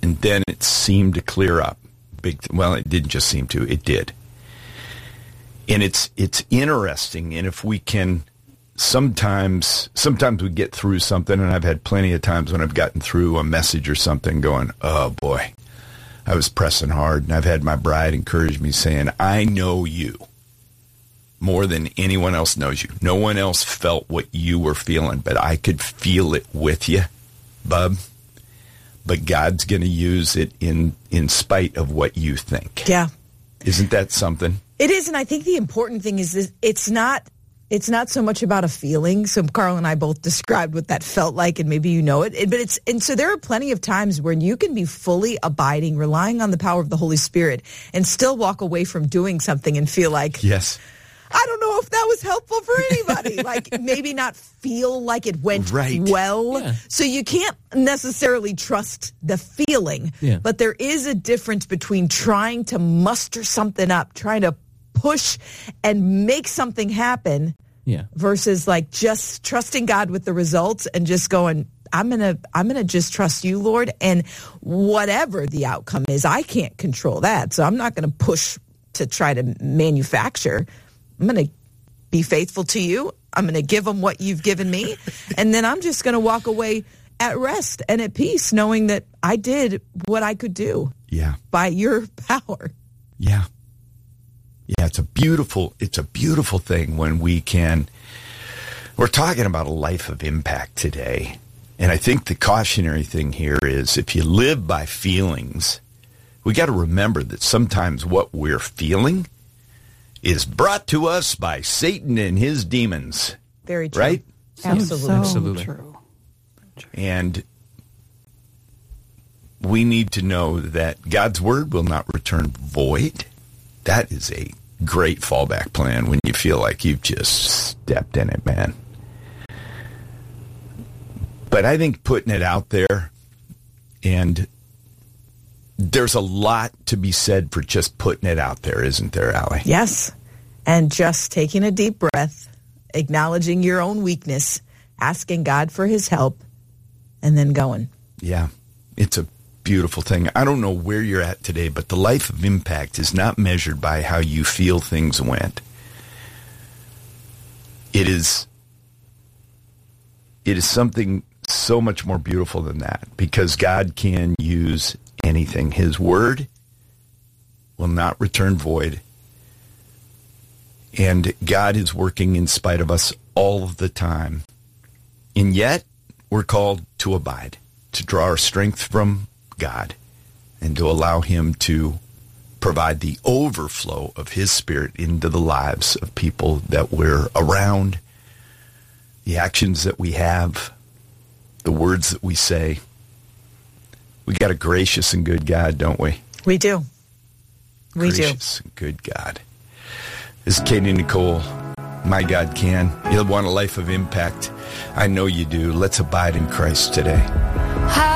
And then it seemed to clear up. Well, it didn't just seem to. It did. And it's interesting. And if we can, sometimes we get through something, and I've had plenty of times when I've gotten through a message or something going, oh, boy, I was pressing hard. And I've had my bride encourage me saying, I know you more than anyone else knows you. No one else felt what you were feeling, but I could feel it with you, bub. But God's going to use it in spite of what you think. Yeah. Isn't that something? It is, and I think the important thing is this, it's not so much about a feeling. So Carl and I both described what that felt like, and maybe you know it. And so there are plenty of times when you can be fully abiding, relying on the power of the Holy Spirit, and still walk away from doing something and feel like, yes, I don't know if that was helpful for anybody. Like maybe not feel like it went well. Yeah. So you can't necessarily trust the feeling. Yeah. But there is a difference between trying to muster something up, trying to push and make something happen versus like just trusting God with the results and just going, I'm gonna just trust you, Lord, and whatever the outcome is, I can't control that. So I'm not gonna push to try to manufacture. I'm going to be faithful to you. I'm going to give them what you've given me. And then I'm just going to walk away at rest and at peace, knowing that I did what I could do by your power. Yeah. Yeah, it's a beautiful thing when we can. We're talking about a life of impact today. And I think the cautionary thing here is if you live by feelings, we got to remember that sometimes what we're feeling is brought to us by Satan and his demons. Very true. Right? Absolutely. True. And we need to know that God's word will not return void. That is a great fallback plan when you feel like you've just stepped in it, man. But I think putting it out there, and there's a lot to be said for just putting it out there, isn't there, Allie? Yes. And just taking a deep breath, acknowledging your own weakness, asking God for his help, and then going. Yeah. It's a beautiful thing. I don't know where you're at today, but the life of impact is not measured by how you feel things went. It is something so much more beautiful than that, because God can use anything. His word will not return void. And God is working in spite of us all of the time. And yet, we're called to abide, to draw our strength from God, and to allow him to provide the overflow of his Spirit into the lives of people that we're around, the actions that we have, the words that we say. We got a gracious and good God, don't we? We do. Gracious and good God. This is Katie Nicole. My God can. You'll want a life of impact. I know you do. Let's abide in Christ today.